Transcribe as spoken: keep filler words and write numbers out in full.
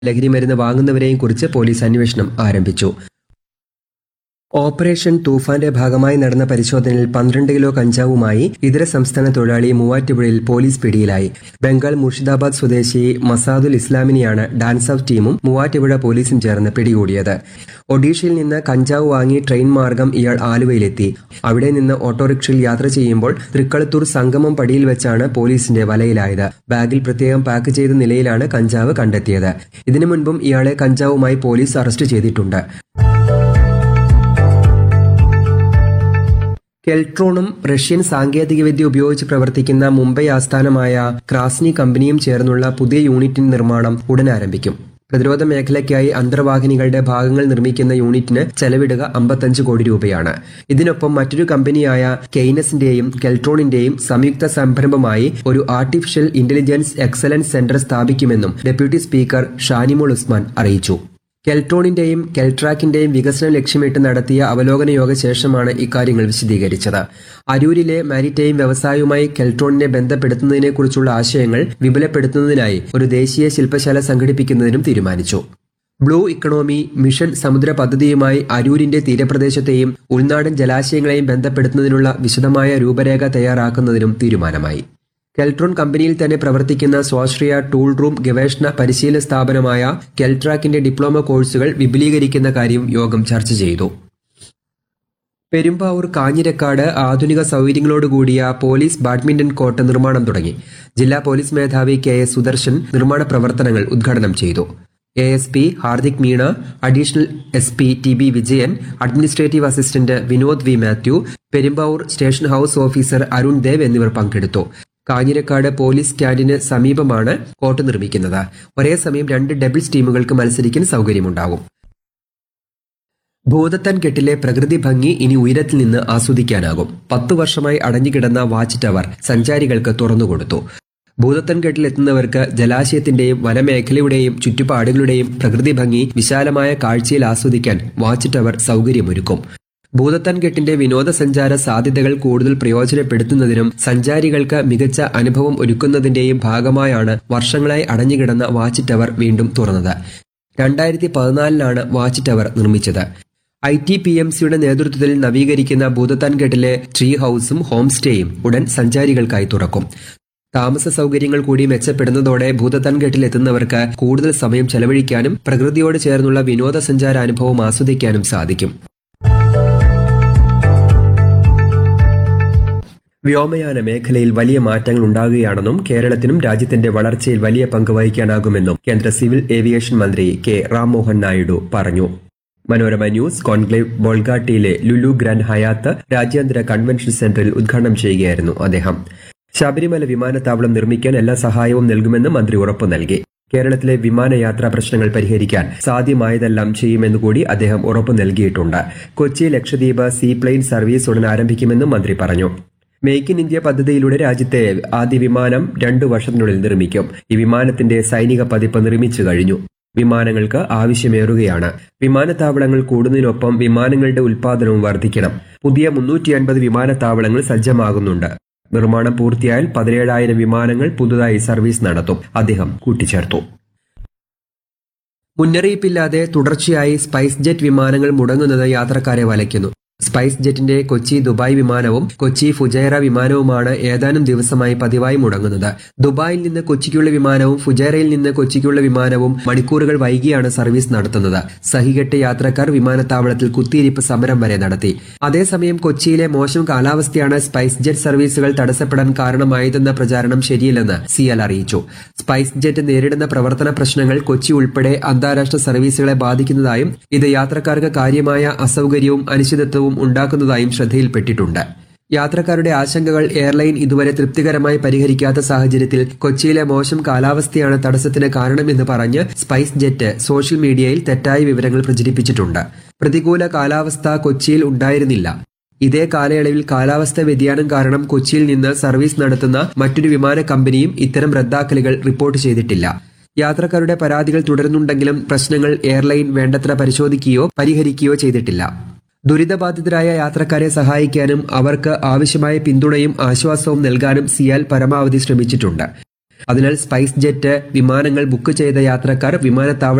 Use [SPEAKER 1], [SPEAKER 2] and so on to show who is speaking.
[SPEAKER 1] ലഹരിമരുന്ന് വാങ്ങുന്നവരെയും കുറിച്ച് പോലീസ് അന്വേഷണം ആരംഭിച്ചു. ഓപ്പറേഷൻ തൂഫാന്റെ ഭാഗമായി നടന്ന പരിശോധനയിൽ പന്ത്രണ്ട് കിലോ കഞ്ചാവുമായി ഇതര സംസ്ഥാന തൊഴിലാളി മൂവാറ്റുപുഴയിൽ പോലീസ് പിടിയിലായി. ബംഗാൾ മുർഷിദാബാദ് സ്വദേശി മസാദുൽ ഇസ്ലാമിനെയാണ് ഡാൻസ് ഓഫ് ടീമും മൂവാറ്റുപുഴ പോലീസും ചേർന്ന് പിടികൂടിയത്. ഒഡീഷയിൽ നിന്ന് കഞ്ചാവ് വാങ്ങി ട്രെയിൻ മാർഗം ഇയാൾ ആലുവയിലെത്തി. അവിടെ നിന്ന് ഓട്ടോറിക്ഷയിൽ യാത്ര ചെയ്യുമ്പോൾ തൃക്കളത്തൂർ സംഗമം പടിയിൽ വെച്ചാണ് പോലീസിന്റെ വലയിലായത്. ബാഗിൽ പ്രത്യേകം പാക്ക് ചെയ്ത നിലയിലാണ് കഞ്ചാവ് കണ്ടെത്തിയത്. ഇതിനു മുൻപും ഇയാളെ കഞ്ചാവുമായി പോലീസ് അറസ്റ്റ് ചെയ്തിട്ടുണ്ട്. കെൽട്രോണും റഷ്യൻ സാങ്കേതികവിദ്യ ഉപയോഗിച്ച് പ്രവർത്തിക്കുന്ന മുംബൈ ആസ്ഥാനമായ ക്രാസ്നി കമ്പനിയും ചേർന്നുള്ള പുതിയ യൂണിറ്റിന്റെ നിർമ്മാണം ഉടൻ ആരംഭിക്കും. പ്രതിരോധ മേഖലയ്ക്കായി അന്തർവാഹിനികളുടെ ഭാഗങ്ങൾ നിർമ്മിക്കുന്ന യൂണിറ്റിന് ചെലവിടുക അമ്പത്തഞ്ച് കോടി രൂപയാണ്. ഇതിനൊപ്പം മറ്റൊരു കമ്പനിയായ കെയ്നസിന്റെയും കെൽട്രോണിന്റെയും സംയുക്ത സംരംഭമായി ഒരു ആർട്ടിഫിഷ്യൽ ഇന്റലിജൻസ് എക്സലൻസ് സെന്റർ സ്ഥാപിക്കുമെന്നും ഡെപ്യൂട്ടി സ്പീക്കർ ഷാനിമോൾ ഉസ്മാൻ അറിയിച്ചു. കെൽട്രോണിന്റെയും കെൽട്രാക്കിന്റെയും വികസനം ലക്ഷ്യമിട്ട് നടത്തിയ അവലോകന യോഗ ശേഷമാണ് ഇക്കാര്യങ്ങൾ വിശദീകരിച്ചത്. അരൂരിലെ മാരിടൈം വ്യവസായവുമായി കെൽട്രോണിനെ ബന്ധപ്പെടുത്തുന്നതിനെക്കുറിച്ചുള്ള ആശയങ്ങൾ വിപുലപ്പെടുത്തുന്നതിനായി ഒരു ദേശീയ ശില്പശാല സംഘടിപ്പിക്കുന്നതിനും തീരുമാനിച്ചു. ബ്ലൂ ഇക്കണോമി മിഷൻ സമുദ്ര പദ്ധതിയുമായി അരൂരിന്റെ തീരപ്രദേശത്തെയും ഉൾനാടൻ ജലാശയങ്ങളെയും ബന്ധപ്പെടുത്തുന്നതിനുള്ള വിശദമായ രൂപരേഖ തയ്യാറാക്കുന്നതിനും തീരുമാനമായി. കെൽട്രോൺ കമ്പനിയിൽ തന്നെ പ്രവർത്തിക്കുന്ന സ്വാശ്രയ ടൂൾ റൂം ഗവേഷണ പരിശീലന സ്ഥാപനമായ കെൽട്രാക്കിന്റെ ഡിപ്ലോമ കോഴ്സുകൾ വിപുലീകരിക്കുന്ന കാര്യം യോഗം ചർച്ച ചെയ്തു. പെരുമ്പാവൂർ കാഞ്ഞിരക്കാട് ആധുനിക സൗകര്യങ്ങളോടുകൂടിയ പോലീസ് ബാഡ്മിന്റൺ കോർട്ട് നിർമ്മാണം തുടങ്ങി. ജില്ലാ പോലീസ് മേധാവി കെ എസ് സുദർശൻ നിർമ്മാണ പ്രവർത്തനങ്ങൾ ഉദ്ഘാടനം ചെയ്തു. A S P Hardik Meena, additional S P T B Vijayan, administrative assistant Vinod V Mathew, Perumbavoor station house officer Arun Dev എന്നിവർ പങ്കെടുത്തു. കാഞ്ഞിരക്കാട് പോലീസ് സ്റ്റാൻഡിന് സമീപമാണ് കോർട്ട് നിർമ്മിക്കുന്നത്. ഒരേ സമയം രണ്ട് ഡബിൾസ് ടീമുകൾക്ക് മത്സരിക്കാൻ സൗകര്യമുണ്ടാകും. ഭൂതത്താൻകെട്ടിലെ പ്രകൃതി ഭംഗി ഇനി ഉയരത്തിൽ നിന്ന് ആസ്വദിക്കാനാകും. പത്തു വർഷമായി അടഞ്ഞുകിടന്ന വാച്ച് ടവർ സഞ്ചാരികൾക്ക് തുറന്നുകൊടുത്തു. ഭൂതത്താൻകെട്ടിലെത്തുന്നവർക്ക് ജലാശയത്തിന്റെയും വനമേഖലയുടെയും ചുറ്റുപാടുകളുടെയും പ്രകൃതി ഭംഗി വിശാലമായ കാഴ്ചയിൽ ആസ്വദിക്കാൻ വാച്ച് ടവർ സൗകര്യമൊരുക്കും. ഭൂതത്താൻകെട്ടിന്റെ വിനോദസഞ്ചാര സാധ്യതകൾ കൂടുതൽ പ്രയോജനപ്പെടുത്തുന്നതിനും സഞ്ചാരികൾക്ക് മികച്ച അനുഭവം ഒരുക്കുന്നതിന്റെയും ഭാഗമായാണ് വർഷങ്ങളായി അടഞ്ഞുകിടന്ന വാച്ച് ടവർ വീണ്ടും തുറന്നത്. രണ്ടായിരത്തി പതിനാലിലാണ് വാച്ച് ടവർ നിർമ്മിച്ചത്. ഐ ടി പി എം സിയുടെ നേതൃത്വത്തിൽ നവീകരിക്കുന്ന ഭൂതത്താൻകെട്ടിലെ ട്രീ ഹൌസും ഹോം സ്റ്റേയും ഉടൻ സഞ്ചാരികൾക്കായി തുറക്കും. താമസ സൗകര്യങ്ങൾ കൂടി മെച്ചപ്പെടുന്നതോടെ ഭൂതത്താൻകെട്ടിലെത്തുന്നവർക്ക് കൂടുതൽ സമയം ചെലവഴിക്കാനും പ്രകൃതിയോട് ചേർന്നുള്ള വിനോദസഞ്ചാര അനുഭവം ആസ്വദിക്കാനും സാധിക്കും. വ്യോമയാന മേഖലയിൽ വലിയ മാറ്റങ്ങൾ ഉണ്ടാകുകയാണെന്നും കേരളത്തിനും രാജ്യത്തിന്റെ വളർച്ചയിൽ വലിയ പങ്ക് വഹിക്കാനാകുമെന്നും കേന്ദ്ര സിവിൽ ഏവിയേഷൻ മന്ത്രി കെ റാംമോഹൻ നായിഡു പറഞ്ഞു. Manorama news conclave ബോൾഗാട്ടിയിലെ Lulu grand Hayat രാജ്യാന്തര കൺവെൻഷൻ സെന്ററിൽ ഉദ്ഘാടനം ചെയ്യുകയായിരുന്നു അദ്ദേഹം. ശബരിമല വിമാനത്താവളം നിർമ്മിക്കാൻ എല്ലാ സഹായവും നൽകുമെന്ന് മന്ത്രി ഉറപ്പു നൽകി. കേരളത്തിലെ വിമാനയാത്രാ പ്രശ്നങ്ങൾ പരിഹരിക്കാൻ സാധ്യമായതെല്ലാം ചെയ്യുമെന്നുകൂടി അദ്ദേഹം ഉറപ്പു നൽകിയിട്ടുണ്ട്. കൊച്ചി ലക്ഷദ്വീപ് സീപ്ലെയിൻ സർവീസ് ഉടൻ ആരംഭിക്കുമെന്നും മന്ത്രി പറഞ്ഞു. മേക്ക് ഇൻ ഇന്ത്യ പദ്ധതിയിലൂടെ രാജ്യത്തെ ആദ്യ വിമാനം രണ്ടു വർഷത്തിനുള്ളിൽ നിർമ്മിക്കും. ഈ വിമാനത്തിന്റെ സൈനിക പതിപ്പ് നിർമ്മിച്ചു കഴിഞ്ഞു. വിമാനങ്ങൾക്ക് ആവശ്യമേറുകയാണ്. വിമാനത്താവളങ്ങൾ കൂടുന്നതിനൊപ്പം വിമാനങ്ങളുടെ ഉൽപാദനവും വർദ്ധിക്കണം. പുതിയ മുന്നൂറ്റി അൻപത് വിമാനത്താവളങ്ങൾ സജ്ജമാകുന്നുണ്ട്. നിർമ്മാണം പൂർത്തിയായാൽ പതിനേഴായിരം വിമാനങ്ങൾ പുതുതായി സർവീസ് നടത്തും, അദ്ദേഹം കൂട്ടിച്ചേർത്തു. മുന്നറിയിപ്പില്ലാതെ തുടർച്ചയായി സ്പൈസ് ജെറ്റ് വിമാനങ്ങൾ മുടങ്ങുന്നത് യാത്രക്കാരെ വലയ്ക്കുന്നു. സ്പൈസ് ജെറ്റിന്റെ കൊച്ചി ദുബായ് വിമാനവും കൊച്ചി ഫുജൈറ വിമാനവുമാണ് ഏതാനും ദിവസമായി പതിവായി മുടങ്ങുന്നത്. ദുബായിൽ നിന്ന് കൊച്ചിക്കുള്ള വിമാനവും ഫുജൈറയിൽ നിന്ന് കൊച്ചിക്കുള്ള വിമാനവും മണിക്കൂറുകൾ വൈകിയാണ് സർവീസ് നടത്തുന്നത്. സഹികെട്ട് യാത്രക്കാർ വിമാനത്താവളത്തിൽ കുത്തിയിരിപ്പ് സമരം വരെ നടത്തി. അതേസമയം കൊച്ചിയിലെ മോശം കാലാവസ്ഥയാണ് സ്പൈസ് ജെറ്റ് സർവീസുകൾ തടസ്സപ്പെടാൻ കാരണമായതെന്ന പ്രചാരണം ശരിയല്ലെന്ന് സിയാൽ അറിയിച്ചു. സ്പൈസ് ജെറ്റ് നേരിടുന്ന പ്രവർത്തന പ്രശ്നങ്ങൾ കൊച്ചി ഉൾപ്പെടെ അന്താരാഷ്ട്ര സർവീസുകളെ ബാധിക്കുന്നതായും ഇത് യാത്രക്കാർക്ക് കാര്യമായ അസൌകര്യവും അനിശ്ചിതത്വവും ഉണ്ടാക്കുന്നതായും ശ്രദ്ധയിൽപ്പെട്ടിട്ടുണ്ട്. യാത്രക്കാരുടെ ആശങ്കകൾ എയർലൈൻ ഇതുവരെ തൃപ്തികരമായി പരിഹരിക്കാത്ത സാഹചര്യത്തിൽ കൊച്ചിയിലെ മോശം കാലാവസ്ഥയാണ് തടസ്സത്തിന് കാരണമെന്ന് പറഞ്ഞ് സ്പൈസ് ജെറ്റ് സോഷ്യൽ മീഡിയയിൽ തെറ്റായ വിവരങ്ങൾ പ്രചരിപ്പിച്ചിട്ടുണ്ട്. പ്രതികൂല കാലാവസ്ഥ കൊച്ചിയിൽ ഉണ്ടായിരുന്നില്ല. ഇതേ കാലയളവിൽ കാലാവസ്ഥാ വ്യതിയാനം കാരണം കൊച്ചിയിൽ നിന്ന് സർവീസ് നടത്തുന്ന മറ്റൊരു വിമാന കമ്പനിയും ഇത്തരം റദ്ദാക്കലുകൾ റിപ്പോർട്ട് ചെയ്തിട്ടില്ല. യാത്രക്കാരുടെ പരാതികൾ തുടരുന്നുണ്ടെങ്കിലും പ്രശ്നങ്ങൾ എയർലൈൻ വേണ്ടത്ര പരിശോധിക്കുകയോ പരിഹരിക്കുകയോ ചെയ്തിട്ടില്ല. ദുരിതബാധിതരായ യാത്രക്കാരെ സഹായിക്കാനും അവർക്ക് ആവശ്യമായ പിന്തുണയും ആശ്വാസവും നൽകാനും സിയാൽ പരമാവധി ശ്രമിച്ചിട്ടുണ്ട്. അതിനാൽ സ്പൈസ് ജെറ്റ് വിമാനങ്ങൾ ബുക്ക് ചെയ്ത യാത്രക്കാർ വിമാനത്താവള